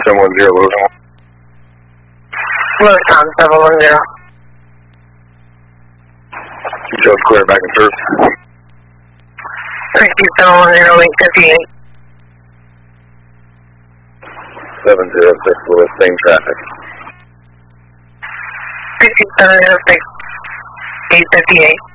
710, Lewis. Lewis Tom, 710. Details clear, back and serve. 710, link 58. 706, Lewis, same traffic. 706, 858.